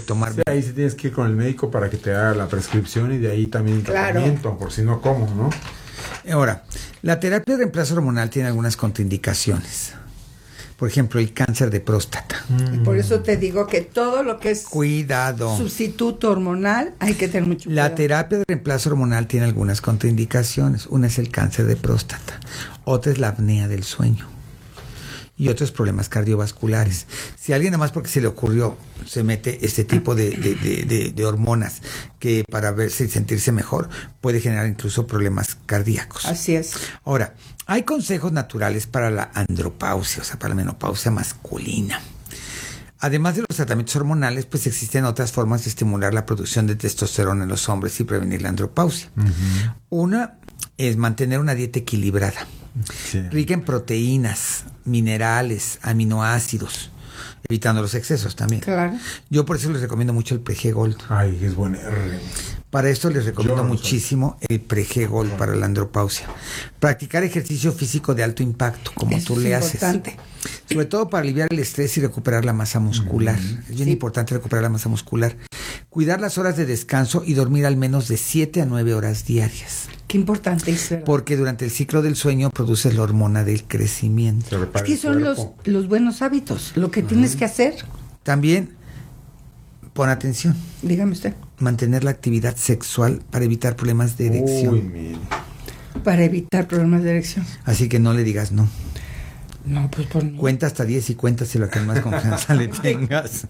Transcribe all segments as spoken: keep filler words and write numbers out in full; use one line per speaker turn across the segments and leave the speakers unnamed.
tomar.
Sí, ahí sí tienes que ir con el médico para que te haga la prescripción y de ahí también el
Claro.
tratamiento, por si no, ¿cómo, no?
Ahora, la terapia de reemplazo hormonal tiene algunas contraindicaciones. Por ejemplo, el cáncer de próstata.
Y por eso te digo que todo lo que es
Cuidado.
sustituto hormonal hay que tener mucho cuidado.
La terapia de reemplazo hormonal tiene algunas contraindicaciones. Una es el cáncer de próstata, otra es la apnea del sueño y otros problemas cardiovasculares. Si alguien nada más porque se le ocurrió se mete este tipo de, de, de, de, de hormonas que para verse y sentirse mejor puede generar incluso problemas cardíacos.
Así es.
Ahora, hay consejos naturales para la andropausia, o sea, para la menopausia masculina. Además de los tratamientos hormonales, pues existen otras formas de estimular la producción de testosterona en los hombres y prevenir la andropausia. Uh-huh. Una es mantener una dieta equilibrada, sí, rica en proteínas, minerales, aminoácidos, evitando los excesos también.
Claro.
Yo por eso les recomiendo mucho el Pre-G Gold.
Ay, es bueno.
Para esto les recomiendo
no
muchísimo el Pre-G Gold no. para la andropausia. Practicar ejercicio físico de alto impacto, como
eso
tú le
es importante.
haces. Sobre todo para aliviar el estrés y recuperar la masa muscular. Mm-hmm. Es bien sí. importante recuperar la masa muscular. Cuidar las horas de descanso y dormir al menos de siete a nueve horas diarias.
Qué importante es, ¿verdad?
Porque durante el ciclo del sueño produces la hormona del crecimiento.
Es que son los, los buenos hábitos, lo que uh-huh. tienes que hacer.
También, pon atención.
Dígame usted.
Mantener la actividad sexual para evitar problemas de erección.
Uy,
para evitar problemas de erección.
Así que no le digas no.
No, pues por mí.
Cuenta hasta diez y cuéntaselo a quien más confianza le tengas.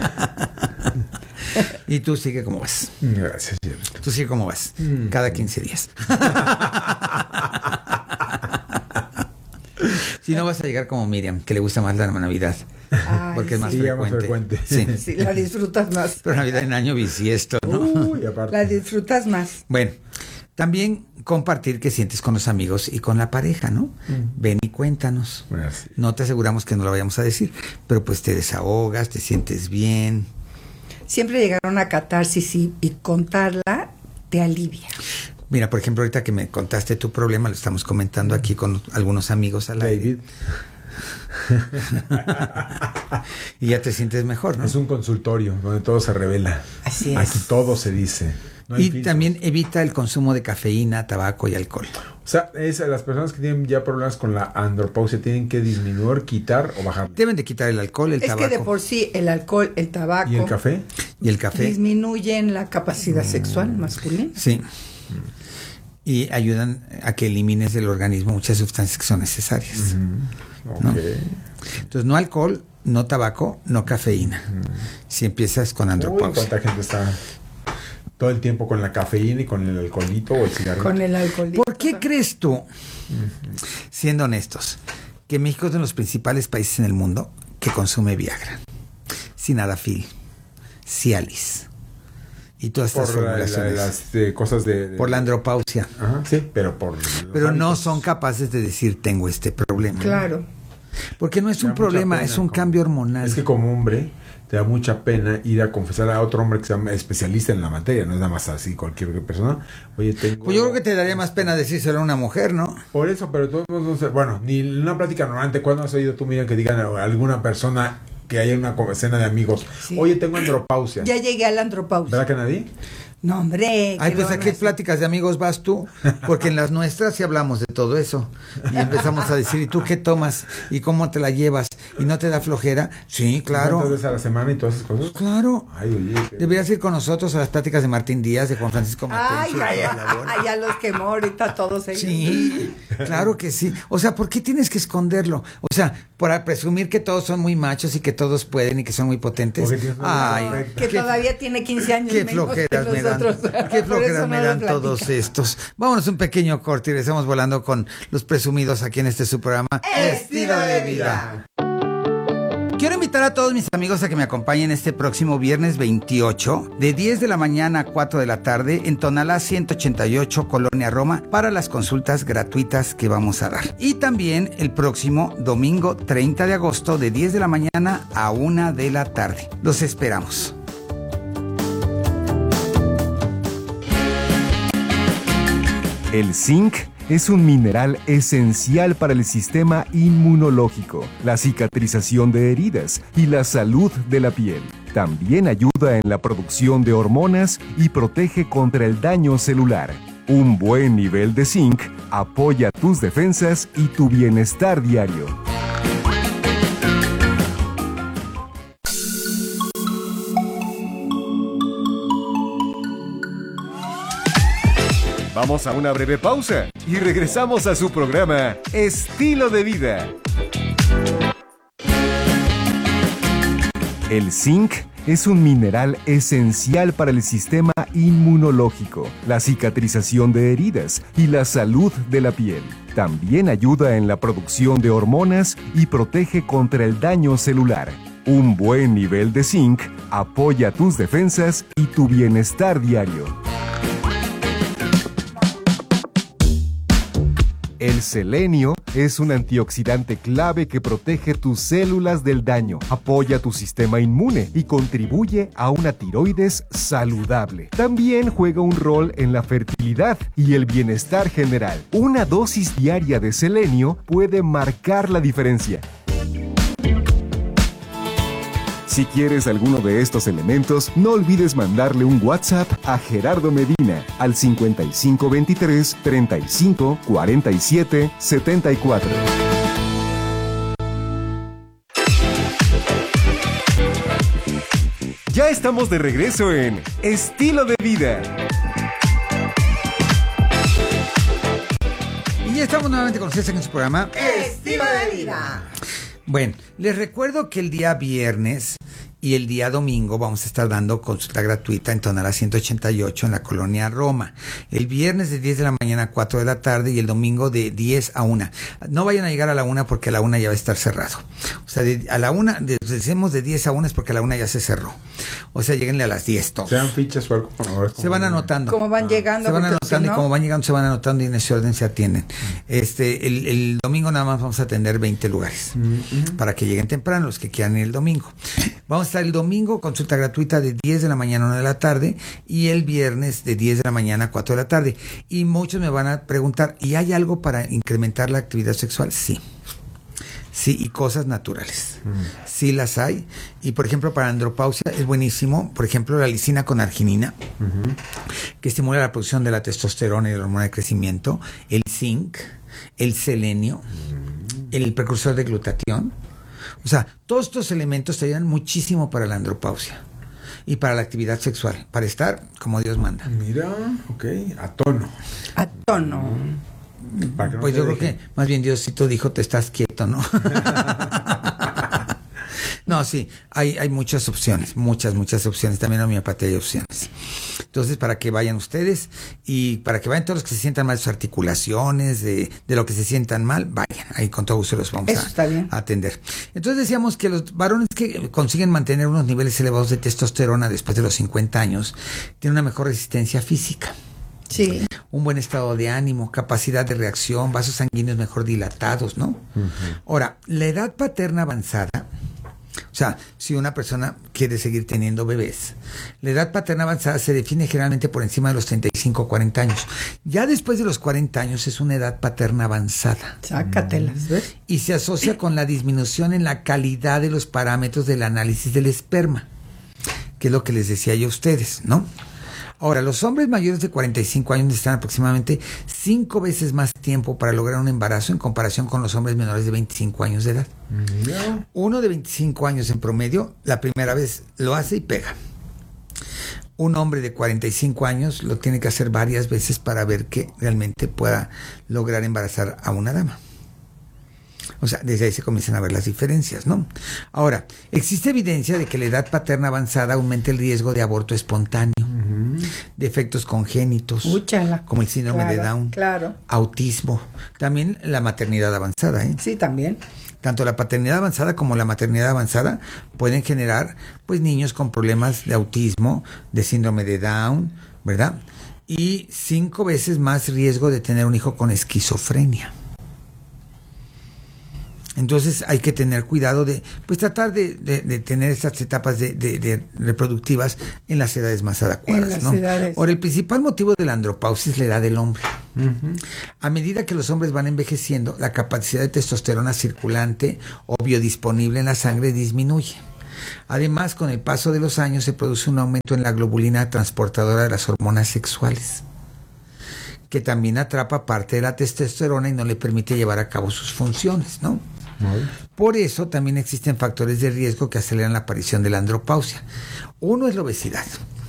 Y tú sigue como vas.
Gracias, cierto.
Tú sigue como vas. Mm. Cada quince días. Si no vas a llegar como Miriam, que le gusta más la Navidad. Ay, porque es más
sí,
frecuente.
Más frecuente.
Sí. Sí, la disfrutas más.
Pero Navidad en año bisiesto, ¿no?
Uy, aparte.
La disfrutas más.
Bueno, también compartir qué sientes con los amigos y con la pareja, ¿no? Mm. Ven y cuéntanos. Bueno, sí. No te aseguramos que no lo vayamos a decir, pero pues te desahogas, te sientes bien.
Siempre llegar a una catarsis y, y contarla te alivia.
Mira, por ejemplo, ahorita que me contaste tu problema, lo estamos comentando aquí con algunos amigos al aire. Y ya te sientes mejor, ¿no?
Es un consultorio donde todo se revela.
Así es.
Aquí todo se dice.
No y filtros. También evita el consumo de cafeína, tabaco y alcohol.
O sea, es, las personas que tienen ya problemas con la andropausia tienen que disminuir, quitar o bajar.
Deben de quitar el alcohol, el
es
tabaco.
Es que de por sí el alcohol, el tabaco.
¿Y el café?
Y el café.
Disminuyen la capacidad mm. sexual masculina.
Sí. Y ayudan a que elimines del organismo muchas sustancias que son necesarias.
Mm. Okay.
¿No? Entonces, no alcohol, no tabaco, no cafeína. Mm. Si empiezas con andropausia.
Uy, ¿cuánta gente está todo el tiempo con la cafeína y con el alcoholito o el cigarro?
Con el alcoholito.
¿Por qué crees tú, uh-huh. siendo honestos, que México es uno de los principales países en el mundo que consume Viagra, Sildenafil, Cialis y todas estas
por
formulaciones?
La, la, las de cosas de, de...
Por la andropausia.
Ajá, sí, pero por...
Pero no son capaces de decir, tengo este problema.
Claro.
Porque no es un problema, es un
como,
cambio hormonal.
Es que como hombre te da mucha pena ir a confesar a otro hombre que sea especialista en la materia, no es nada más así cualquier persona. Oye, tengo...
Pues yo creo que te daría más pena decírselo a una mujer, ¿no?
Por eso, pero todos no sé, bueno, ni en una plática normalmente, ¿cuándo has oído tú, Miriam, que digan a alguna persona que haya una escena de amigos, sí. Oye, tengo andropausia?
Ya llegué a la andropausia.
¿Verdad que nadie?
No, hombre.
Ay, pues a qué pláticas de amigos vas tú, porque en las nuestras sí hablamos de todo eso. Y empezamos a decir, ¿y tú qué tomas? ¿Y cómo te la llevas? ¿Y no te da flojera? Sí, claro.
¿Cuántas veces a la semana y todas esas cosas?
Claro.
Ay, oye. Que...
Deberías ir con nosotros a las pláticas de Martín Díaz, de Juan Francisco
Mateo. Ay, ay, ay, ya los quemó ahorita todos ellos.
Sí, claro que sí. O sea, ¿por qué tienes que esconderlo? O sea, para presumir que todos son muy machos y que todos pueden y que son muy potentes.
Ay, que qué, todavía tiene quince años.
Qué flojeras me dan. Qué flojeras me dan todos estos. Vámonos un pequeño corte y regresamos volando con los presumidos aquí en este su programa
Estilo de Vida.
Quiero invitar a todos mis amigos a que me acompañen este próximo viernes veintiocho de diez de la mañana a cuatro de la tarde en Tonalá ciento ochenta y ocho, Colonia Roma, para las consultas gratuitas que vamos a dar. Y también el próximo domingo treinta de agosto de diez de la mañana a una de la tarde. Los esperamos.
El zinc es un mineral esencial para el sistema inmunológico, la cicatrización de heridas y la salud de la piel. También ayuda en la producción de hormonas y protege contra el daño celular. Un buen nivel de zinc apoya tus defensas y tu bienestar diario. Vamos a una breve pausa y regresamos a su programa Estilo de Vida. El zinc es un mineral esencial para el sistema inmunológico, la cicatrización de heridas y la salud de la piel. También ayuda en la producción de hormonas y protege contra el daño celular. Un buen nivel de zinc apoya tus defensas y tu bienestar diario. El selenio es un antioxidante clave que protege tus células del daño, apoya tu sistema inmune y contribuye a una tiroides saludable. También juega un rol en la fertilidad y el bienestar general. Una dosis diaria de selenio puede marcar la diferencia. Si quieres alguno de estos elementos, no olvides mandarle un WhatsApp a Gerardo Medina al cincuenta y cinco veintitrés, treinta y cinco, cuarenta y siete, setenta y cuatro. Ya estamos de regreso en Estilo de Vida.
Y ya estamos nuevamente con ustedes en su programa
Estilo de Vida.
Bueno, les recuerdo que el día viernes y el día domingo vamos a estar dando consulta gratuita en Tonalá ciento ochenta y ocho en la colonia Roma. El viernes de diez de la mañana a cuatro de la tarde y el domingo de diez a una. No vayan a llegar a la una porque a la una ya va a estar cerrado. O sea, de, a la una, de, decimos de diez a una es porque a la una ya se cerró. O sea, lleguenle a las diez todos.
¿Se dan fichas o algo?
Se van anotando.
Como van llegando.
Se van anotando
si
y
no...
como van llegando se van anotando y en ese orden se atienden. Este, el, el domingo nada más vamos a atender veinte lugares mm-hmm. para que lleguen temprano los que quieran ir el domingo. Vamos a estar el domingo, consulta gratuita de diez de la mañana a una de la tarde y el viernes de diez de la mañana a cuatro de la tarde. Y muchos me van a preguntar, ¿y hay algo para incrementar la actividad sexual? Sí. Sí, y cosas naturales. Mm. Sí las hay. Y por ejemplo, para andropausia es buenísimo, por ejemplo, la lisina con arginina, uh-huh. que estimula la producción de la testosterona y la hormona de crecimiento, el zinc, el selenio, uh-huh. el precursor de glutatión. O sea, todos estos elementos te ayudan muchísimo para la andropausia y para la actividad sexual, para estar como Dios manda.
Mira, ok, a tono.
A tono.
Mm. No
pues yo
deje.
creo que más bien Diosito dijo, te estás quieto, ¿no? No, sí, hay, hay muchas opciones, muchas, muchas opciones. También en homeopatía hay opciones. Entonces, para que vayan ustedes y para que vayan todos los que se sientan mal de sus articulaciones, de, de lo que se sientan mal, vayan. Ahí con todo gusto los vamos
Eso
a,
está bien.
a atender. Entonces decíamos que los varones que consiguen mantener unos niveles elevados de testosterona después de los cincuenta años tienen una mejor resistencia física.
Sí.
Un buen estado de ánimo, capacidad de reacción, vasos sanguíneos mejor dilatados, ¿no? Uh-huh. Ahora, la edad paterna avanzada, o sea, si una persona quiere seguir teniendo bebés, la edad paterna avanzada se define generalmente por encima de los treinta y cinco o cuarenta años. Ya después de los cuarenta años es una edad paterna avanzada.
Sácatelas, ¿ves?
Y se asocia con la disminución en la calidad de los parámetros del análisis del esperma, que es lo que les decía yo a ustedes, ¿no? Ahora, los hombres mayores de cuarenta y cinco años necesitan aproximadamente cinco veces más tiempo para lograr un embarazo en comparación con los hombres menores de veinticinco años de edad. No. Uno de veinticinco años en promedio, la primera vez lo hace y pega. Un hombre de cuarenta y cinco años lo tiene que hacer varias veces para ver que realmente pueda lograr embarazar a una dama. O sea, desde ahí se comienzan a ver las diferencias, ¿no? Ahora, existe evidencia de que la edad paterna avanzada aumenta el riesgo de aborto espontáneo, uh-huh. de efectos congénitos,
Úchala.
como el síndrome
claro,
de Down,
claro.
autismo, también la maternidad avanzada, ¿eh?
Sí, también.
Tanto la paternidad avanzada como la maternidad avanzada pueden generar, pues, niños con problemas de autismo, de síndrome de Down, ¿verdad? Y cinco veces más riesgo de tener un hijo con esquizofrenia. Entonces hay que tener cuidado de, pues tratar de, de, de tener estas etapas de, de, de reproductivas en las edades más adecuadas,
en las
¿no?
edades.
Ahora, el principal motivo de la andropausia es la edad del hombre. Uh-huh. A medida que los hombres van envejeciendo, la capacidad de testosterona circulante o biodisponible en la sangre disminuye. Además, con el paso de los años se produce un aumento en la globulina transportadora de las hormonas sexuales, que también atrapa parte de la testosterona y no le permite llevar a cabo sus funciones, ¿no? Por eso también existen factores de riesgo que aceleran la aparición de la andropausia. Uno es la obesidad.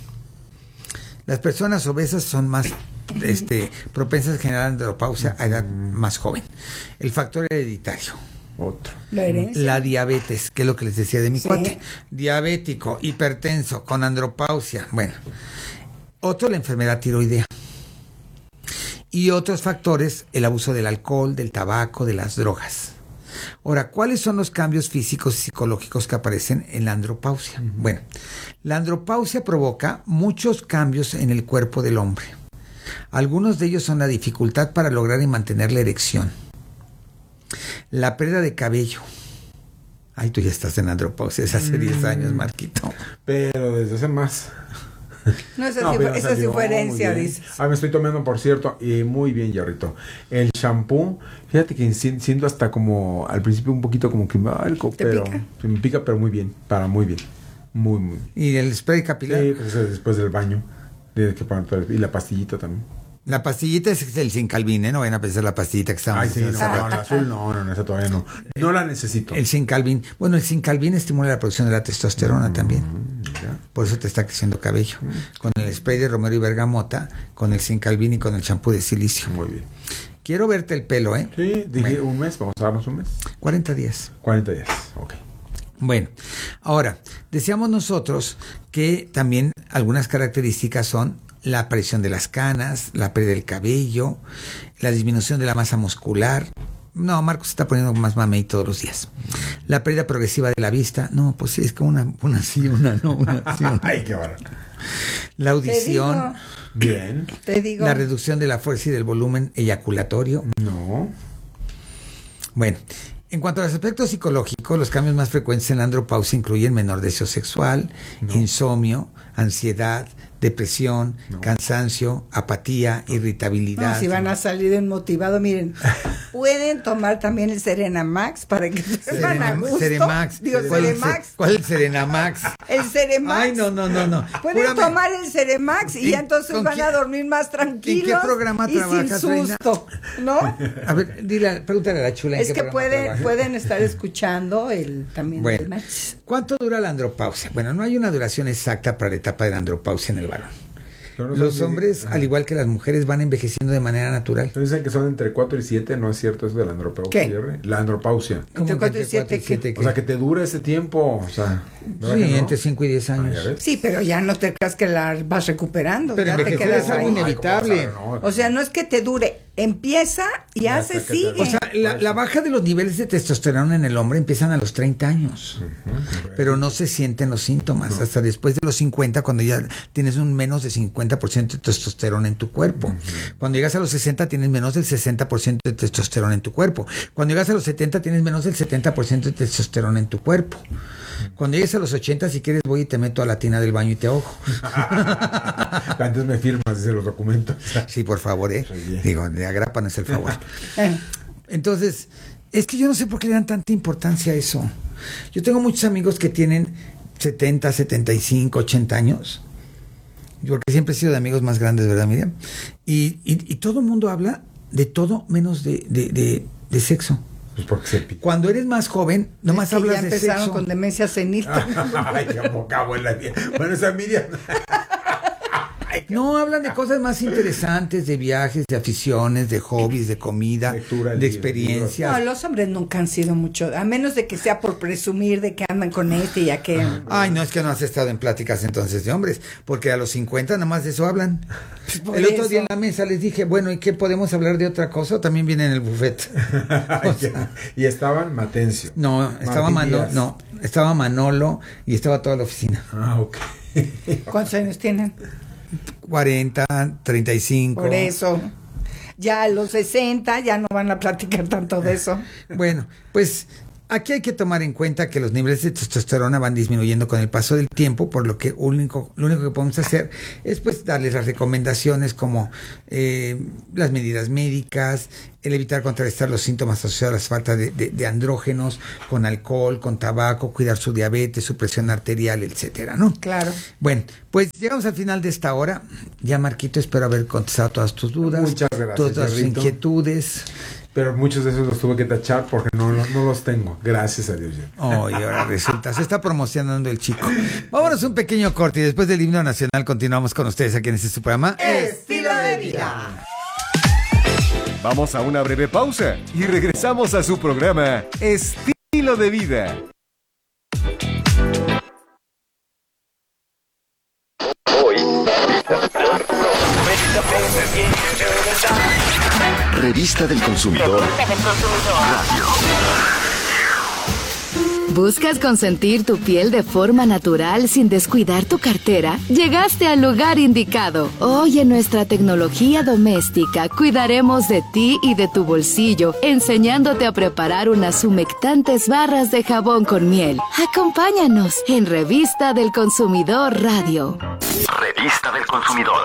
Las personas obesas son más este, propensas a generar andropausia a edad más joven. El factor hereditario.
Otro.
La herencia.
La diabetes, que es lo que les decía de mi
Sí.
cuate. Diabético, hipertenso, con andropausia. Bueno, otro, la enfermedad tiroidea. Y otros factores, el abuso del alcohol, del tabaco, de las drogas. Ahora, ¿cuáles son los cambios físicos y psicológicos que aparecen en la andropausia? Uh-huh. Bueno, la andropausia provoca muchos cambios en el cuerpo del hombre. Algunos de ellos son la dificultad para lograr y mantener la erección, la pérdida de cabello. Ay, tú ya estás en andropausia desde hace diez mm. años, Marquito.
Pero desde hace más.
No, esa,
No,
sí,
pero
esa
salió,
sí fue herencia,
muy bien.
dices.
Ah, me estoy tomando, por cierto, y muy bien, Yarrito. El shampoo, fíjate que si- siento hasta como, al principio un poquito como que me algo,
¿Te
pero
pica?
se me pica, pero muy bien, para muy bien. Muy, muy bien.
¿Y el spray capilar?
Sí, pues es después del baño. Tienes que poner todo el- y la pastillita también.
La pastillita es el Sincalvin, ¿eh? No vayan a pensar la pastillita que estamos
Ay, sí, no,
haciendo.
no, la azul no, no, no, esa todavía no. No la necesito.
El Sincalvin. Bueno, el Sincalvin estimula la producción de la testosterona
Mm,
también.
mira.
Por eso te está creciendo cabello. Con el spray de romero y bergamota, con el Sincalvin y con el champú de silicio.
Muy bien.
Quiero verte el pelo, ¿eh?
Sí, dije
Bueno.
un mes, vamos a darnos un mes.
cuarenta días.
cuarenta días, ok.
Bueno, ahora, decíamos nosotros que también algunas características son la aparición de las canas, la pérdida del cabello, la disminución de la masa muscular. No, Marcos se está poniendo más mamey todos los días. La pérdida progresiva de la vista. No, pues sí, es como una, una sí, una no, una sí, una.
Ay, qué barato.
La audición,
Bien.
Te digo.
la reducción de la fuerza y del volumen eyaculatorio.
No.
Bueno, en cuanto a los aspectos psicológicos, los cambios más frecuentes en la andropausia incluyen menor deseo sexual,
No.
insomnio, ansiedad, depresión,
No.
cansancio, apatía, irritabilidad.
No, si van a salir desmotivados, miren, pueden tomar también el Serenamax para que sepan a
Serena-
gusto.
Seremax.
Digo,
¿Cuál es el-
Seremax.
¿Cuál es el Serenamax?
El Seremax.
Ay, no, no, no, no.
Pueden
Júrame.
tomar el Seremax y
¿En-
ya entonces
con
van
quién-
a dormir más tranquilos.
¿En qué programa
y sin
trabajas, reina?
susto, ¿no?
A ver, dile, pregúntale a la chula. ¿en
Es
qué
que
programa
pueden,
trabaja?
pueden estar escuchando el también
Bueno,
el match.
¿cuánto dura la andropausia? Bueno, no hay una duración exacta para la etapa de la andropausia en el varón.
Pero no
Los
son-
hombres, al igual que las mujeres, van envejeciendo de manera natural.
Pero dicen que son entre cuatro y siete, ¿no es cierto eso de la andropausia?
¿Qué?
Jerry? La andropausia.
¿Cómo que
cuatro y siete,
cuatro y
¿qué?
O sea, que te dure ese tiempo, o sea... ¿verdad
Sí,
que no?
entre cinco y diez
Ah,
años.
ya ves.
Sí, pero ya no te creas que la vas recuperando.
Pero
ya te
envejecer
quedas
es algo
ahí.
inevitable.
Ay, ¿cómo vas a ver? No,
O sea, no es que te dure, empieza y
Ya
hace,
hasta que te-
sigue.
O sea, la, la baja de los niveles de testosterona en el hombre empiezan a los treinta años, pero no se sienten los síntomas hasta después de los cincuenta, cuando ya tienes un menos de cincuenta por ciento de testosterona en tu cuerpo. Cuando llegas a los sesenta tienes menos del sesenta por ciento de testosterona en tu cuerpo. Cuando llegas a los setenta tienes menos del setenta por ciento de testosterona en tu cuerpo. Cuando llegues a los ochenta, si quieres, voy y te meto a la tina del baño y te ahogo.
Antes me firmas, dice los documentos.
Sí, por favor, ¿eh?
Muy bien.
Digo, de agrapa no es el favor.
Eh,
Entonces, es que yo no sé por qué le dan tanta importancia a eso. Yo tengo muchos amigos que tienen setenta, setenta y cinco, ochenta años. Porque siempre he sido de amigos más grandes, ¿verdad, Miriam? Y, y, y todo el mundo habla de todo menos de, de, de, de sexo.
Pues porque se pica.
Cuando eres más joven, nomás
es que
hablas
ya
de
empezaron
sexo.
con demencia senil.
Ay, qué poca abuela. Bueno, esa Miriam.
No, hablan de cosas más interesantes, de viajes, de aficiones, de hobbies, de comida,
Lectura,
de
libros.
experiencias.
No, los hombres nunca han sido mucho, a menos de que sea por presumir de que andan con este y aquel.
Ay, no es que no has estado en pláticas entonces de hombres, porque a los cincuenta nada más de eso hablan.
Por
El otro
eso.
día en la mesa les dije, bueno, ¿y qué podemos hablar de otra cosa? También viene en el buffet. O sea,
Y estaban Matencio.
no, estaba
Martín
Manolo,
Díaz.
no, estaba Manolo y estaba toda la oficina.
Ah, ok.
¿Cuántos años tienen?
cuarenta, treinta y cinco.
Por eso. Ya a los sesenta ya no van a platicar tanto de eso.
Bueno, pues Aquí hay que tomar en cuenta que los niveles de testosterona van disminuyendo con el paso del tiempo, por lo que único, lo único que podemos hacer es pues darles las recomendaciones como eh, las medidas médicas, el evitar contrarrestar los síntomas asociados a la falta de, de, de andrógenos, con alcohol, con tabaco, cuidar su diabetes, su presión arterial, etcétera, ¿no?
Claro.
Bueno, pues llegamos al final de esta hora. Ya, Marquito, espero haber contestado todas tus dudas.
Muchas gracias,
todas tus
Jarrito.
inquietudes.
Pero muchos de esos los tuve que tachar porque no, no, no los tengo. Gracias a Dios.
Oh, y ahora resulta, se está promocionando el chico. Vámonos un pequeño corte y después del himno nacional continuamos con ustedes aquí en este su programa
Estilo de vida.
Vamos a una breve pausa y regresamos a su programa Estilo de Vida.
Revista del Consumidor Radio.
¿Buscas consentir tu piel de forma natural sin descuidar tu cartera? Llegaste al lugar indicado. Hoy en nuestra tecnología doméstica cuidaremos de ti y de tu bolsillo, enseñándote a preparar unas humectantes barras de jabón con miel. Acompáñanos en Revista del Consumidor Radio.
Revista del Consumidor.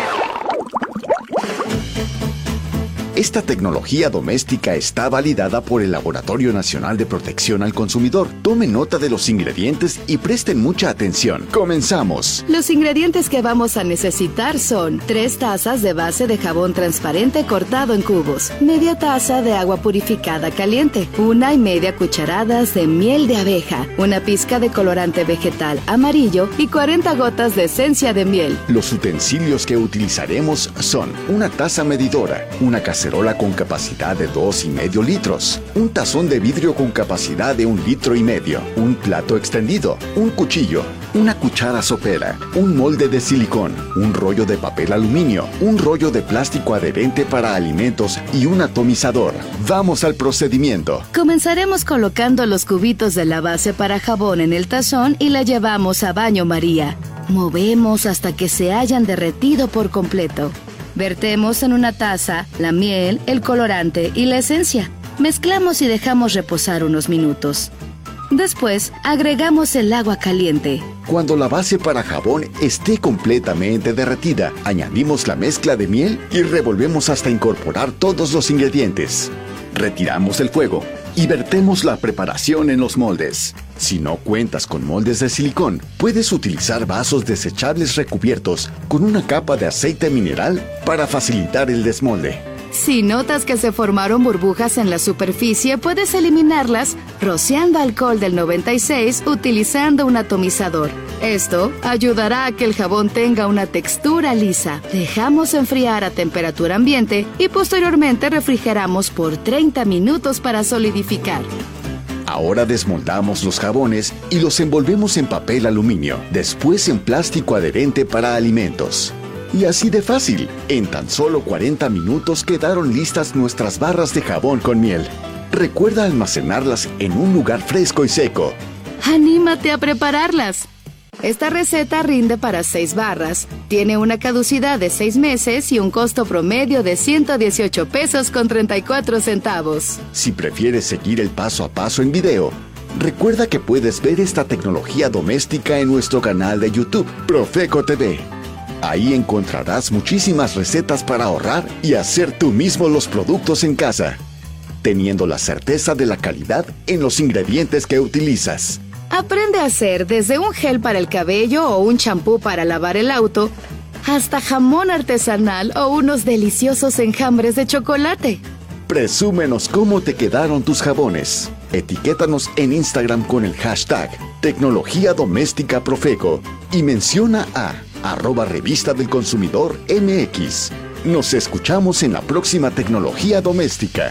Esta tecnología doméstica está validada por el Laboratorio Nacional de Protección al Consumidor. Tomen nota de los ingredientes y presten mucha atención. ¡Comenzamos!
Los ingredientes que vamos a necesitar son tres tazas de base de jabón transparente cortado en cubos, media taza de agua purificada caliente, una y media cucharadas de miel de abeja, una pizca de colorante vegetal amarillo y cuarenta gotas de esencia de miel.
Los utensilios que utilizaremos son una taza medidora, una cacerola con capacidad de dos y medio litros, un tazón de vidrio con capacidad de un litro y medio, un plato extendido, un cuchillo, una cuchara sopera, un molde de silicón, un rollo de papel aluminio, un rollo de plástico adherente para alimentos y un atomizador. Vamos al procedimiento.
Comenzaremos colocando los cubitos de la base para jabón en el tazón y la llevamos a baño María. Movemos hasta que se hayan derretido por completo. Vertemos en una taza la miel, el colorante y la esencia. Mezclamos y dejamos reposar unos minutos. Después, agregamos el agua caliente.
Cuando la base para jabón esté completamente derretida, añadimos la mezcla de miel y revolvemos hasta incorporar todos los ingredientes. Retiramos el fuego y vertemos la preparación en los moldes. Si no cuentas con moldes de silicón, puedes utilizar vasos desechables recubiertos con una capa de aceite mineral para facilitar el desmolde.
Si notas que se formaron burbujas en la superficie, puedes eliminarlas rociando alcohol del noventa y seis utilizando un atomizador. Esto ayudará a que el jabón tenga una textura lisa. Dejamos enfriar a temperatura ambiente y posteriormente refrigeramos por treinta minutos para solidificar.
Ahora desmoldamos los jabones y los envolvemos en papel aluminio, después en plástico adherente para alimentos. Y así de fácil, en tan solo cuarenta minutos quedaron listas nuestras barras de jabón con miel. Recuerda almacenarlas en un lugar fresco y seco.
¡Anímate a prepararlas! Esta receta rinde para seis barras, tiene una caducidad de seis meses y un costo promedio de ciento dieciocho pesos con treinta y cuatro centavos.
Si prefieres seguir el paso a paso en video, recuerda que puedes ver esta tecnología doméstica en nuestro canal de YouTube, Profeco T V. Ahí encontrarás muchísimas recetas para ahorrar y hacer tú mismo los productos en casa, teniendo la certeza de la calidad en los ingredientes que utilizas.
Aprende a hacer desde un gel para el cabello o un champú para lavar el auto, hasta jamón artesanal o unos deliciosos enjambres de chocolate.
Presúmenos cómo te quedaron tus jabones. Etiquétanos en Instagram con el hashtag Tecnología Doméstica Profeco y menciona a arroba Revista del Consumidor M X. Nos escuchamos en la próxima Tecnología Doméstica.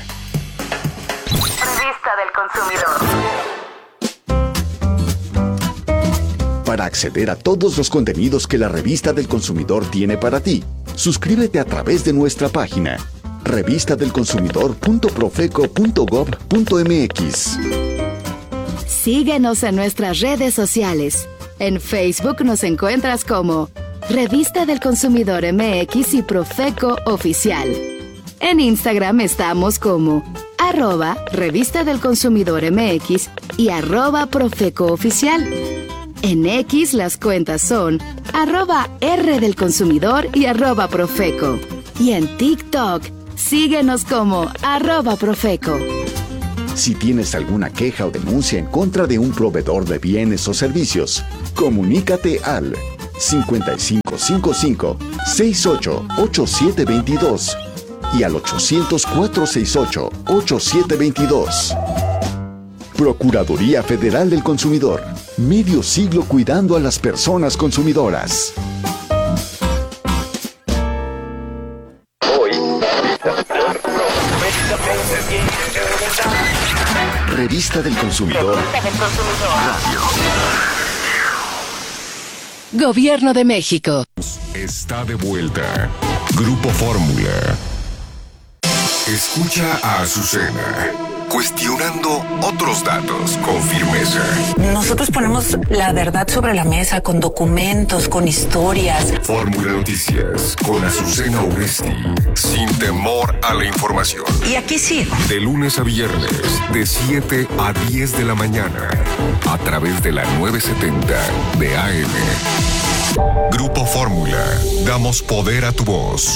Revista del Consumidor.
Para acceder a todos los contenidos que la Revista del Consumidor tiene para ti, suscríbete a través de nuestra página revista del consumidor punto profeco punto gob punto m x.
Síguenos en nuestras redes sociales. En Facebook nos encuentras como Revista del Consumidor M X y Profeco Oficial. En Instagram estamos como arroba Revista del Consumidor M X y arroba Profeco Oficial. En X las cuentas son arroba R del Consumidor y arroba Profeco. Y en TikTok, síguenos como arroba Profeco.
Si tienes alguna queja o denuncia en contra de un proveedor de bienes o servicios, comunícate al cincuenta y cinco cincuenta y cinco, sesenta y ocho, ochenta y siete veintidós y al ochocientos, cuatrocientos sesenta y ocho, ochenta y siete veintidós. Procuraduría Federal del Consumidor. Medio siglo cuidando a las personas consumidoras. Revista del Consumidor. Radio.
Gobierno de México.
Está de vuelta. Grupo Fórmula. Escucha a Azucena, cuestionando otros datos con firmeza.
Nosotros ponemos la verdad sobre la mesa con documentos, con historias.
Fórmula Noticias con Azucena Uresti, sin temor a la información.
Y aquí sí.
De lunes a viernes, de siete a diez de la mañana, a través de la novecientos setenta de A M. Grupo Fórmula, damos poder a tu voz.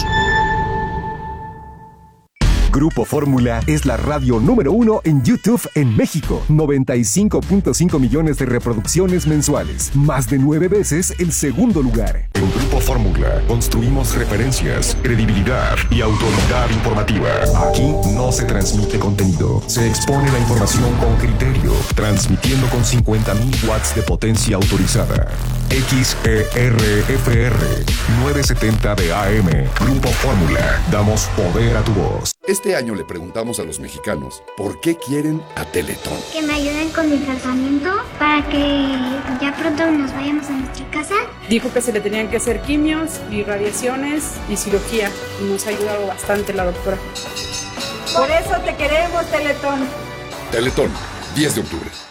Grupo Fórmula es la radio número uno en YouTube en México. noventa y cinco punto cinco millones de reproducciones mensuales. Más de nueve veces el segundo lugar. En Grupo Fórmula construimos referencias, credibilidad y autoridad informativa. Aquí no se transmite contenido. Se expone la información con criterio, transmitiendo con cincuenta mil watts de potencia autorizada. X E R F R novecientos setenta de A M. Grupo Fórmula. Damos poder a tu voz.
Este año le preguntamos a los mexicanos por qué quieren a Teletón.
Que me ayuden con mi tratamiento para que ya pronto nos vayamos a nuestra casa.
Dijo que se le tenían que hacer quimios, irradiaciones y cirugía. Y nos ha ayudado bastante la doctora.
Por eso te queremos, Teletón.
Teletón, diez de octubre.